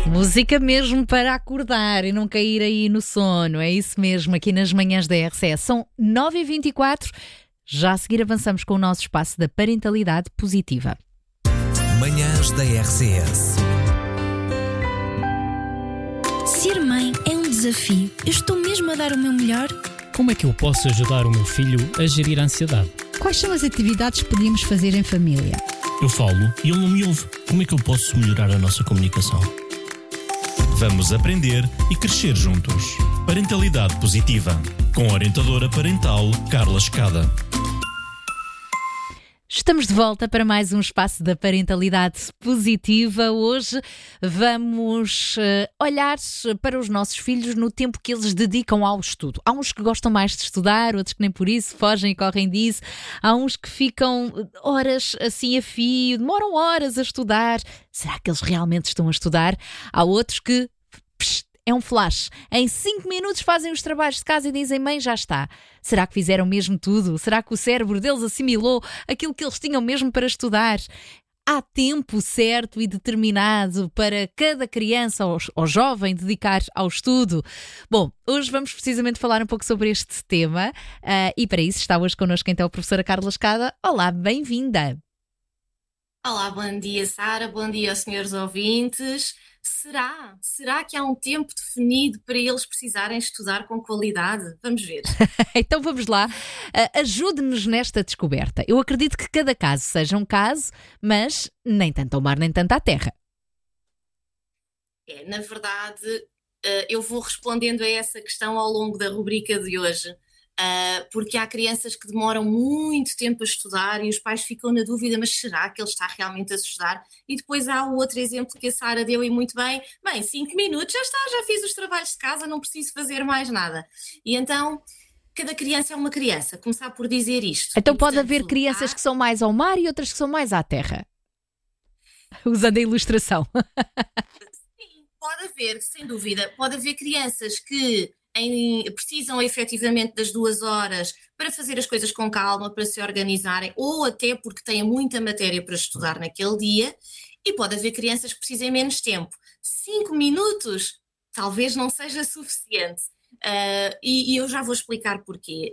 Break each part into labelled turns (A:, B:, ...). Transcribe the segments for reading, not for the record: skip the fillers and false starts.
A: Música mesmo para acordar e não cair aí no sono. É isso mesmo, aqui nas manhãs da RCS. São 9h24. Já a seguir avançamos com o nosso espaço da parentalidade positiva.
B: Manhãs da RCS.
C: Ser mãe é um desafio. Eu estou mesmo a dar o meu melhor?
D: Como é que eu posso ajudar o meu filho a gerir a ansiedade?
E: Quais são as atividades que podíamos fazer em família?
F: Eu falo e ele não me ouve. Como é que eu posso melhorar a nossa comunicação?
B: Vamos aprender e crescer juntos. Parentalidade positiva. Com a orientadora parental Carla Escada.
A: Estamos de volta para mais um espaço da parentalidade positiva. Hoje vamos olhar para os nossos filhos no tempo que eles dedicam ao estudo. Há uns que gostam mais de estudar, outros que nem por isso, fogem e correm disso. Há uns que ficam horas assim a fio, demoram horas a estudar. Será que eles realmente estão a estudar? Há outros que... é um flash. Em 5 minutos fazem os trabalhos de casa e dizem: mãe, já está. Será que fizeram mesmo tudo? Será que o cérebro deles assimilou aquilo que eles tinham mesmo para estudar? Há tempo certo e determinado para cada criança ou jovem dedicar ao estudo? Bom, hoje vamos precisamente falar um pouco sobre este tema e para isso está hoje connosco então a professora Carla Escada. Olá, bem-vinda!
G: Olá, bom dia, Sara, bom dia aos senhores ouvintes. Será que há um tempo definido para eles precisarem estudar com qualidade? Vamos ver.
A: Então vamos lá. Ajude-nos nesta descoberta. Eu acredito que cada caso seja um caso, mas nem tanto ao mar, nem tanto à terra.
G: Na verdade, eu vou respondendo a essa questão ao longo da rubrica de hoje. Porque há crianças que demoram muito tempo a estudar e os pais ficam na dúvida, mas será que ele está realmente a estudar? E depois há o outro exemplo que a Sara deu e muito bem, 5 minutos, já fiz os trabalhos de casa, não preciso fazer mais nada. E então, cada criança é uma criança, começar por dizer isto.
A: Então pode haver crianças que são mais ao mar e outras que são mais à terra, usando a ilustração.
G: Sim, pode haver, sem dúvida, pode haver crianças que precisam efetivamente das 2 horas para fazer as coisas com calma, para se organizarem, ou até porque têm muita matéria para estudar naquele dia, e pode haver crianças que precisem menos tempo. 5 minutos talvez não seja suficiente, e eu já vou explicar porquê.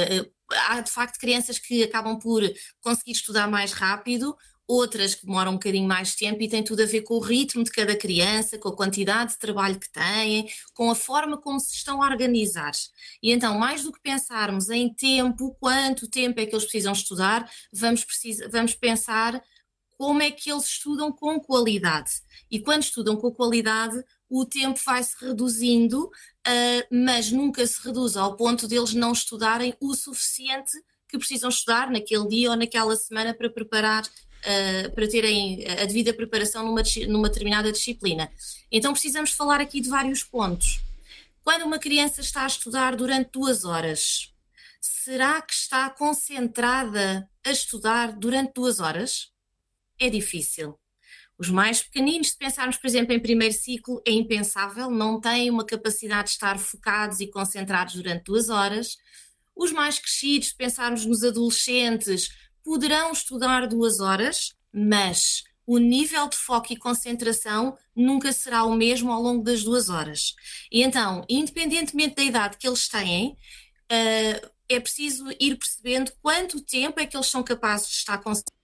G: Há de facto crianças que acabam por conseguir estudar mais rápido, outras que demoram um bocadinho mais tempo e tem tudo a ver com o ritmo de cada criança, com a quantidade de trabalho que têm, com a forma como se estão a organizar. E então, mais do que pensarmos em tempo, quanto tempo é que eles precisam estudar, vamos pensar como é que eles estudam com qualidade. E quando estudam com qualidade, o tempo vai-se reduzindo, mas nunca se reduz ao ponto de eles não estudarem o suficiente que precisam estudar naquele dia ou naquela semana para preparar para terem a devida preparação numa determinada disciplina. Então precisamos falar aqui de vários pontos. Quando uma criança está a estudar durante 2 horas, será que está concentrada a estudar durante 2 horas? É difícil. Os mais pequeninos, se pensarmos, por exemplo, em primeiro ciclo, é impensável, não têm uma capacidade de estar focados e concentrados durante 2 horas. Os mais crescidos, se pensarmos nos adolescentes, poderão estudar 2 horas, mas o nível de foco e concentração nunca será o mesmo ao longo das 2 horas. E então, independentemente da idade que eles têm, é preciso ir percebendo quanto tempo é que eles são capazes de estar concentrados.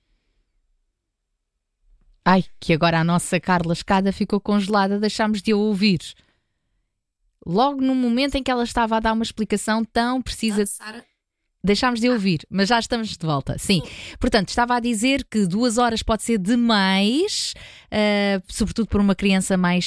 A: Ai, que agora a nossa Carla Escada ficou congelada, deixámos de a ouvir. Logo no momento em que ela estava a dar uma explicação tão precisa...
G: Sara?
A: Deixámos de ouvir, mas já estamos de volta. Sim, portanto, estava a dizer que 2 horas pode ser demais, sobretudo por uma criança mais